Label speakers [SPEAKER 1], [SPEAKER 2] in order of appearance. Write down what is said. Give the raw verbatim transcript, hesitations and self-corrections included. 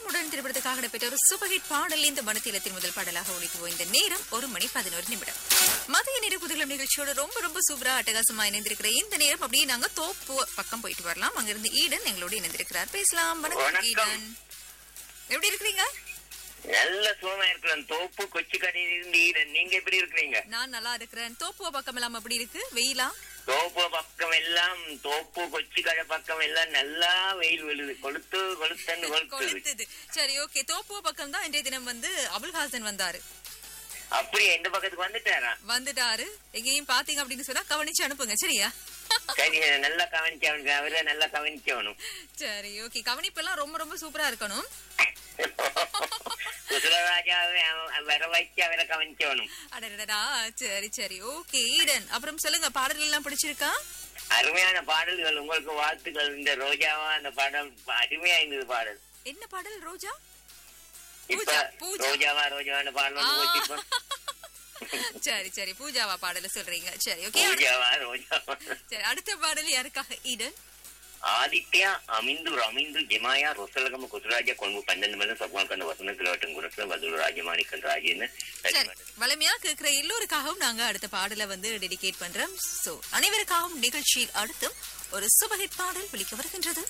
[SPEAKER 1] பிரேமுடன் திரைப்படத்துக்காக நடைபெற்ற ஒரு சூப்பர் ஹிட் பாடல் இந்த மனத்திலத்தின் முதல் பாடலாக ஒழித்து இந்த நேரம் ஒரு மணி பதினோரு நிமிடம். மதிய நேர புதுகிழமை நிகழ்ச்சியோட ரொம்ப ரொம்ப சூப்பரா அட்டகாசமா இணைந்திருக்கிற இந்த நேரம் அப்படியே நாங்க தோப்பு பக்கம் போயிட்டு வரலாம். அங்கிருந்து ஈடன் எங்களோட இணைந்திருக்கிறார். பேசலாம். வணக்கம் ஈடன், எப்படி இருக்கிறீங்க?
[SPEAKER 2] நல்ல சுகமா இருக்கிறேன். தோப்பு கொச்சி கடையில் இருந்து ஈடன். நீங்க எப்படி இருக்கிறீங்க?
[SPEAKER 1] நான் நல்லா இருக்கிறேன். தோப்பு பக்கம் எல்லாம் அப்படி இருக்கு? வெயிலா?
[SPEAKER 2] தோப்பு பக்கம் எல்லாம், தோப்பு கொச்சி கடை பக்கம் எல்லாம் நல்லா வெயில் விழுது. கொளுத்து கொளுத்தன்னு கொளுத்துது.
[SPEAKER 1] சரி, ஓகே. தோப்பு பக்கம் தான் இன்றைய தினம் வந்து அபுல்ஹாசன் வந்தாரு.
[SPEAKER 2] அப்படியே எந்த பக்கத்துக்கு வந்துட்டாரா?
[SPEAKER 1] வந்துட்டாரு. எங்கேயும் பாத்தீங்க அப்படின்னு சொன்னா கவனிச்சு அனுப்புங்க, சரியா?
[SPEAKER 2] சரி, நல்லா கவனிச்சவனுக்கு அவரை நல்லா கவனிக்கணும்.
[SPEAKER 1] சரி, ஓகே. கவனிப்பு எல்லாம் ரொம்ப ரொம்ப சூப்பரா இருக்கணும்.
[SPEAKER 2] குசலராஜாவை வர வச்சு அவரை கவனிக்கணும்.
[SPEAKER 1] அடடா, சரி சரி, ஓகே. ஈடன், அப்புறம் சொல்லுங்க, பாடல்கள் எல்லாம் பிடிச்சிருக்கா?
[SPEAKER 2] அருமையான பாடல்கள், உங்களுக்கு வாழ்த்துக்கள். இந்த ரோஜாவா அந்த பாடல் அருமையா இருந்தது. பாடல்
[SPEAKER 1] என்ன பாடல்? ரோஜா?
[SPEAKER 2] இப்ப ரோஜாவா ரோஜாவான பாடல்.
[SPEAKER 1] சரி சரி, பூஜாவா பாடல சொல்றீங்க. சரி, ஓகே. சரி, அடுத்த பாடல் யாருக்காக ஈடன்?
[SPEAKER 2] ஆதித்யா அமிந்து ரமிந்து ஜெமாயா ரொசலகம குசுராஜா கொண்டு பன்னெண்டு மணி சொப்பாக்கண்ட வசனத்தில் வட்டம் குரச பதில் ராஜமாணிக்கன் ராஜேன்னு
[SPEAKER 1] வளமையா கேட்கிற எல்லோருக்காகவும் நாங்க அடுத்த பாடலை வந்து டெடிகேட் பண்றோம். சோ அனைவருக்காகவும் நிகழ்ச்சியில் அடுத்தும் ஒரு சுபஹிட் பாடல் விழிக்க வருகின்றது.